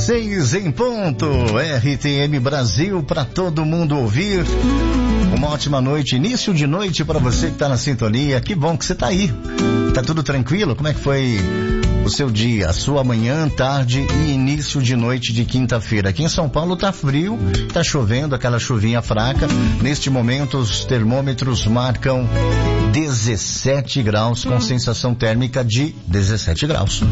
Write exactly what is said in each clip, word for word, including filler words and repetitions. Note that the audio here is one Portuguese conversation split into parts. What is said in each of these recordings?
Seis em ponto, R T M Brasil para todo mundo ouvir. Uma ótima noite, início de noite para você que está na sintonia. Que bom que você está aí. Tá tudo tranquilo? Como é que foi o seu dia, a sua manhã, tarde e início de noite de quinta-feira? Aqui em São Paulo tá frio, tá chovendo, aquela chuvinha fraca. Neste momento os termômetros marcam dezessete graus com sensação térmica de dezessete graus.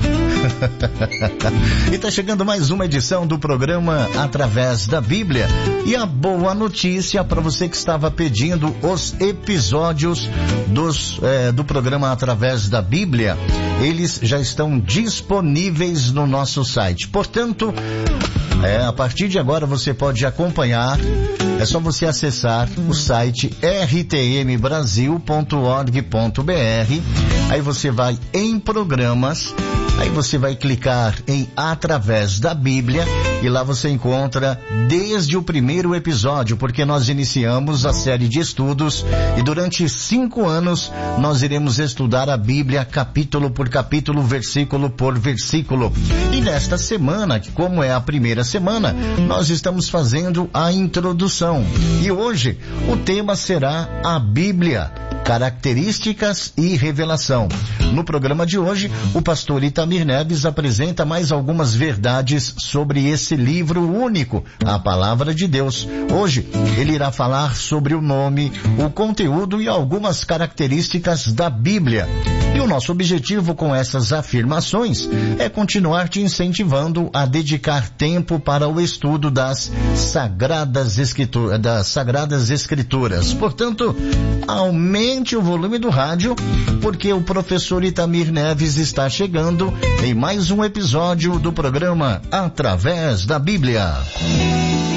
E tá chegando mais uma edição do programa Através da Bíblia. E a boa notícia para você que estava pedindo os episódios dos, eh, do programa Através da Bíblia, eles já estão disponíveis no nosso site. Portanto, é, a partir de agora você pode acompanhar. É só você acessar o site r t m brasil ponto org ponto b r. Aí você vai em programas, aí você vai clicar em Através da Bíblia e lá você encontra desde o primeiro episódio, porque nós iniciamos a série de estudos e durante cinco anos nós iremos estudar a Bíblia capítulo por capítulo, versículo por versículo. E nesta semana, que como é a primeira semana, nós estamos fazendo a introdução. E hoje o tema será a Bíblia, características e revelação. No programa de hoje, o pastor Itamir Neves apresenta mais algumas verdades sobre esse livro único, a Palavra de Deus. Hoje, ele irá falar sobre o nome, o conteúdo e algumas características da Bíblia. E o nosso objetivo com essas afirmações é continuar te incentivando a dedicar tempo para o estudo das Sagradas Escrituras, das Sagradas Escrituras. Portanto, aumente o volume do rádio, porque o professor Itamir Neves está chegando em mais um episódio do programa Através da Bíblia.